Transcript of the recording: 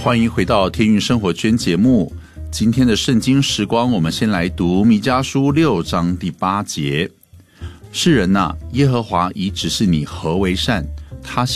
欢迎回到天运生活圈节目。今天的圣经时光，我们先来读弥迦书6章第8节。世人啊，耶和华已指示你何为善，他